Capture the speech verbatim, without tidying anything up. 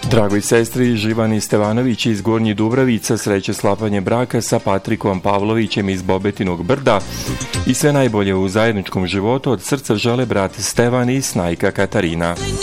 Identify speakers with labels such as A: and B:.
A: Dragoj sestri Živani Stevanović iz Gornjih Dubravica sreće sklapanje braka sa Patrikom Pavlovićem iz Bobetinog Brda i sve najbolje u zajedničkom životu od srca žele brat Stevan i snajka Katarina.